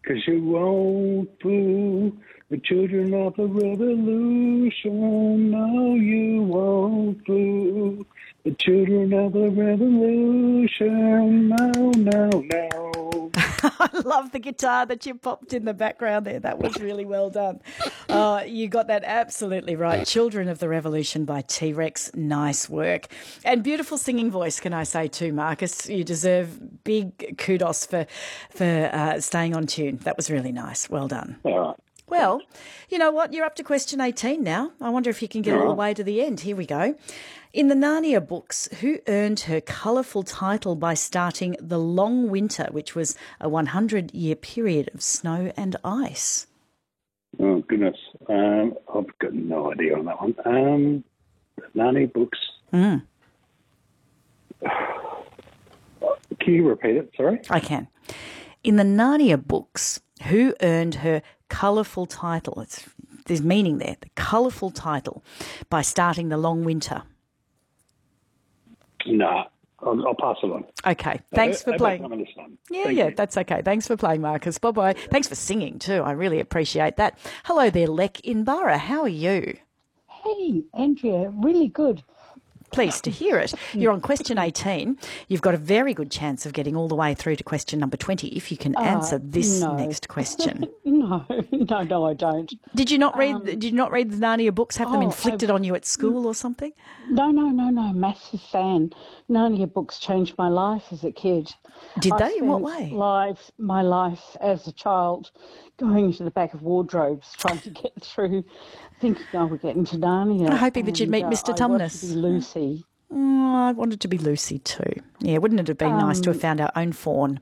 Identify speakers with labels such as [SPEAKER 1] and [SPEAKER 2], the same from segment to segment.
[SPEAKER 1] 'cause you won't fool the children of the revolution. No, you won't fool the children of the revolution. No, no, no.
[SPEAKER 2] I love the guitar that you popped in the background there. That was really well done. You got that absolutely right. Children of the Revolution by T-Rex. Nice work. And beautiful singing voice, can I say too, Marcus. You deserve big kudos for staying on tune. That was really nice. Well done.
[SPEAKER 1] All right.
[SPEAKER 2] Well, you know what? You're up to question 18 now. I wonder if you can get all the way to the end. Here we go. In the Narnia books, who earned her colourful title by starting the Long Winter, which was a 100-year period of snow and ice?
[SPEAKER 1] Oh, goodness. I've got no idea on that one. The Narnia books. Can you repeat it? Sorry?
[SPEAKER 2] I can. In the Narnia books, who earned her colourful title? There's meaning there. The colourful title by starting the Long Winter.
[SPEAKER 1] No, I'll pass it on.
[SPEAKER 2] Okay, thanks for playing.
[SPEAKER 1] Yeah,
[SPEAKER 2] that's okay. Thanks for playing, Marcus. Bye-bye. Thanks for singing too. I really appreciate that. Hello there, Lek in Barra. How are you?
[SPEAKER 3] Hey, Andrea, really good.
[SPEAKER 2] Pleased to hear it. You're on question 18. You've got a very good chance of getting all the way through to question number 20 if you can answer this next question.
[SPEAKER 3] No, I don't.
[SPEAKER 2] Did you not read the Narnia books? Have them inflicted on you at school or something?
[SPEAKER 3] No. Massive fan. Narnia books changed my life as a kid.
[SPEAKER 2] Did they? In what way?
[SPEAKER 3] My life as a child, going into the back of wardrobes, trying to get through, thinking I would get into Narnia.
[SPEAKER 2] Hoping that you'd meet Mr. Tumnus.
[SPEAKER 3] I wanted to be Lucy.
[SPEAKER 2] I wanted to be Lucy too. Yeah, wouldn't it have been nice to have found our own fawn?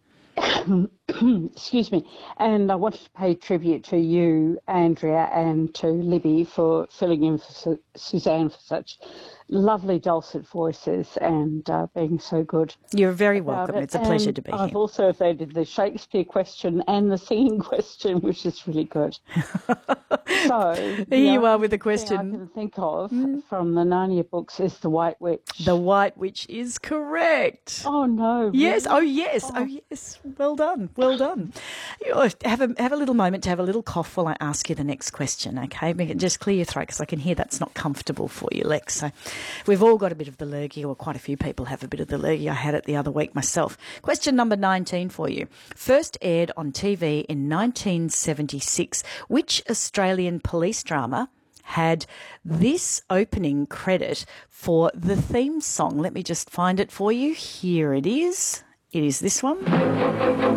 [SPEAKER 3] Excuse me. And I wanted to pay tribute to you, Andrea, and to Libby for filling in for Suzanne for such lovely dulcet voices and being so good.
[SPEAKER 2] You're very welcome. It's a pleasure to be here.
[SPEAKER 3] I've also evaded the Shakespeare question and the singing question, which is really good. So
[SPEAKER 2] here you are with the question.
[SPEAKER 3] I can think of from the Narnia books is the White Witch.
[SPEAKER 2] The White Witch is correct.
[SPEAKER 3] Oh no!
[SPEAKER 2] Yes.
[SPEAKER 3] Really?
[SPEAKER 2] Oh yes. Oh yes. Well done. Well done. Have a little moment to have a little cough while I ask you the next question. Okay, just clear your throat because I can hear that's not comfortable for you, Lex. So we've all got a bit of the lurgy, or quite a few people have a bit of the lurgy. I had it the other week myself. Question number 19 for you. First aired on TV in 1976. Which Australian police drama had this opening credit for the theme song? Let me just find it for you. Here it is. It is this one.